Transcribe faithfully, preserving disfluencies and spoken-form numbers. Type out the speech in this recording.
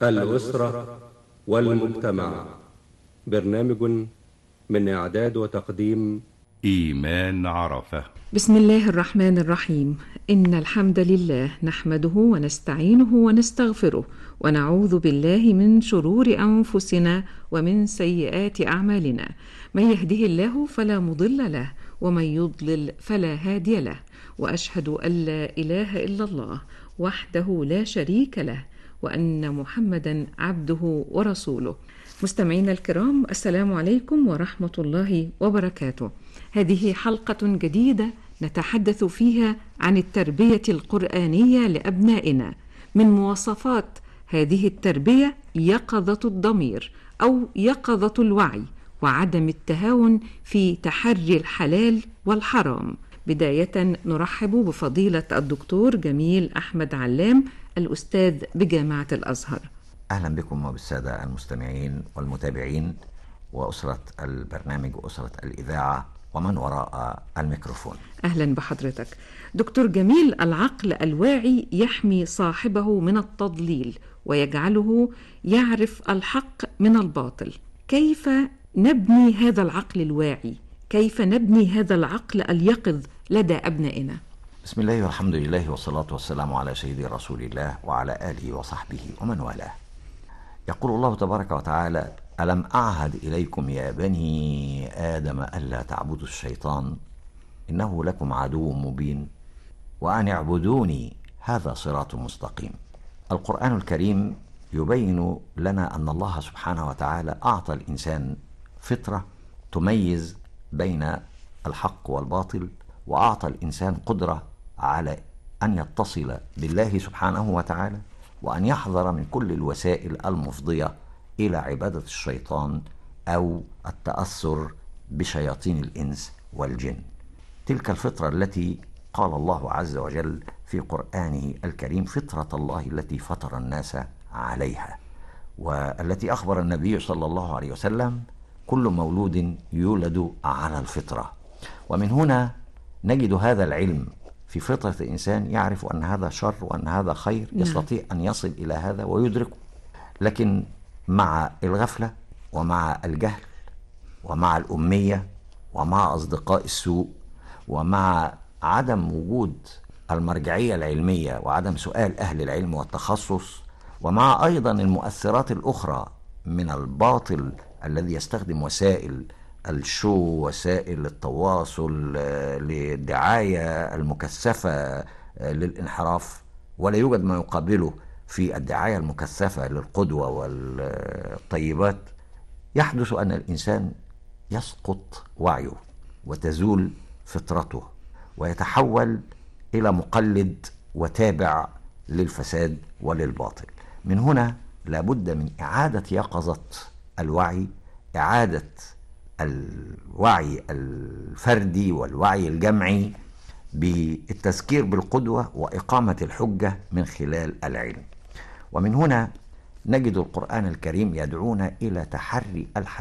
الأسرة والمجتمع. برنامج من إعداد وتقديم إيمان عرفة. بسم الله الرحمن الرحيم. إن الحمد لله نحمده ونستعينه ونستغفره ونعوذ بالله من شرور أنفسنا ومن سيئات أعمالنا. من يهده الله فلا مضل له ومن يضلل فلا هادي له، وأشهد أن لا إله إلا الله وحده لا شريك له، وأن محمدا عبده ورسوله. مستمعينا الكرام، السلام عليكم ورحمة الله وبركاته. هذه حلقة جديدة نتحدث فيها عن التربية القرآنية لأبنائنا. من مواصفات هذه التربية يقظة الضمير أو يقظة الوعي، وعدم التهاون في تحري الحلال والحرام. بداية نرحب بفضيلة الدكتور جميل أحمد علام، الأستاذ بجامعة الأزهر. أهلا بكم وبالسادة المستمعين والمتابعين وأسرة البرنامج وأسرة الإذاعة ومن وراء الميكروفون. أهلا بحضرتك دكتور جميل. العقل الواعي يحمي صاحبه من التضليل ويجعله يعرف الحق من الباطل. كيف نبني هذا العقل الواعي؟ كيف نبني هذا العقل اليقظ لدى أبنائنا؟ بسم الله والحمد لله والصلاة والسلام على سيدي رسول الله وعلى آله وصحبه ومن والاه. يقول الله تبارك وتعالى: ألم أعهد إليكم يا بني آدم ألا تعبدوا الشيطان إنه لكم عدو مبين وأن اعبدوني هذا صراط مستقيم. القرآن الكريم يبين لنا أن الله سبحانه وتعالى أعطى الإنسان فطرة تميز بين الحق والباطل، وأعطى الإنسان قدرة على أن يتصل بالله سبحانه وتعالى وأن يحذر من كل الوسائل المفضية إلى عبادة الشيطان أو التأثر بشياطين الإنس والجن. تلك الفطرة التي قال الله عز وجل في قرآنه الكريم: فطرة الله التي فطر الناس عليها، والتي أخبر النبي صلى الله عليه وسلم: كل مولود يولد على الفطرة. ومن هنا نجد هذا العلم في فطرة الإنسان، يعرف أن هذا شر وأن هذا خير، يستطيع أن يصل إلى هذا ويدركه. لكن مع الغفلة ومع الجهل ومع الأمية ومع أصدقاء السوء ومع عدم وجود المرجعية العلمية وعدم سؤال أهل العلم والتخصص، ومع أيضا المؤثرات الأخرى من الباطل الذي يستخدم وسائل الشو وسائل التواصل للدعاية المكثفة للانحراف، ولا يوجد ما يقابله في الدعاية المكثفة للقدوة والطيبات، يحدث أن الإنسان يسقط وعيه وتزول فطرته ويتحول إلى مقلد وتابع للفساد وللباطل. من هنا لابد من إعادة يقظة الوعي، إعادة الوعي الفردي والوعي الجمعي بالتذكير بالقدوة وإقامة الحجة من خلال العلم. ومن هنا نجد القرآن الكريم يدعونا إلى تحري الحلال